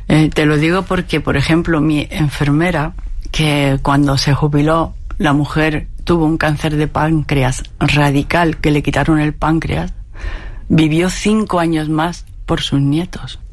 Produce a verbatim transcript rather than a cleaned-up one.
Eh, te lo digo porque, por ejemplo, mi enfermera, que cuando se jubiló, la mujer tuvo un cáncer de páncreas radical, que le quitaron el páncreas, vivió cinco años más por sus nietos.